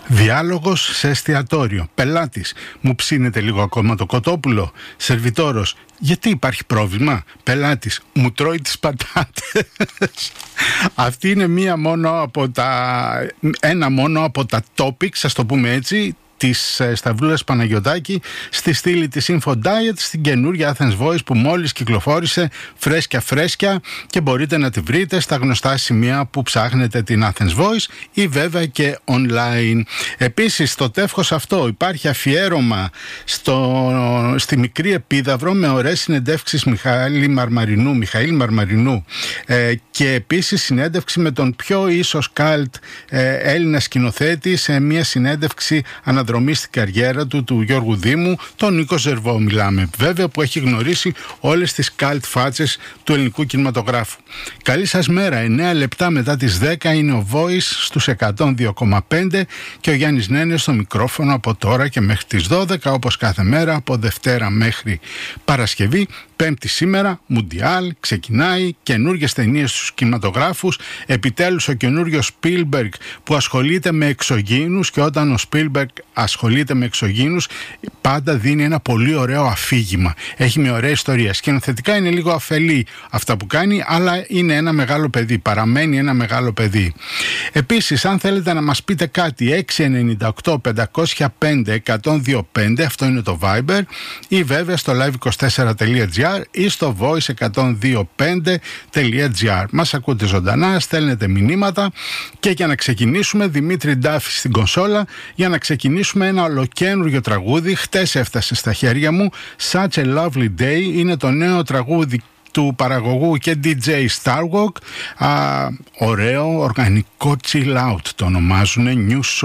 Διάλογος σε εστιατόριο. Πελάτης: μου ψήνετε λίγο ακόμα το κοτόπουλο. Σερβιτόρος: γιατί υπάρχει πρόβλημα. Πελάτης: μου τρώει τις πατάτες. Αυτή είναι ένα μόνο από τα topics, ας το πούμε έτσι, της Σταυρούλας Παναγιωτάκη στη στήλη της Info Diet, στην καινούργια Athens Voice που μόλις κυκλοφόρησε φρέσκια και μπορείτε να τη βρείτε στα γνωστά σημεία που ψάχνετε την Athens Voice ή βέβαια και online. Επίσης στο τεύχος αυτό υπάρχει αφιέρωμα στη Μικρή Επίδαυρο με ωραίες συνεντεύξεις Μιχαήλ Μαρμαρινού και επίσης συνέντευξη με τον πιο ίσως καλτ Έλληνα σκηνοθέτη σε μια συνέντευξη αναδρομή στην καριέρα του Γιώργου Δήμου, τον Νίκο Ζερβό μιλάμε, βέβαια, που έχει γνωρίσει όλες τις καλτ φάτσες του ελληνικού κινηματογράφου. Καλή σας μέρα, 9 λεπτά μετά τις 10 είναι ο Voice στους 102,5 και ο Γιάννης Νένες στο μικρόφωνο από τώρα και μέχρι τις 12, όπως κάθε μέρα από Δευτέρα μέχρι Παρασκευή. Πέμπτη σήμερα, Μουντιάλ, ξεκινάει, καινούργιες ταινίες στους κινηματογράφους. Επιτέλους ο καινούριος Spielberg που ασχολείται με εξωγήινους, και όταν ο Spielberg ασχολείται με εξωγήινους πάντα δίνει ένα πολύ ωραίο αφήγημα. Έχει μια ωραία ιστορία. Σκηνοθετικά είναι λίγο αφελή αυτά που κάνει, αλλά είναι ένα μεγάλο παιδί, παραμένει ένα μεγάλο παιδί. Επίσης, αν θέλετε να μας πείτε κάτι, 698-505-1025, αυτό είναι το Viber, ή βέβαια στο live24.gr ή στο voice1025.gr. Μας ακούτε ζωντανά, στέλνετε μηνύματα και για να ξεκινήσουμε, Δημήτρη Ντάφη στην κονσόλα, για να ξεκινήσουμε ένα ολοκαίνουργιο τραγούδι. Χτες έφτασε στα χέρια μου, Such a Lovely Day, είναι το νέο τραγούδι του παραγωγού και DJ Starwalk. Ωραίο, οργανικό chill out το ονομάζουν, New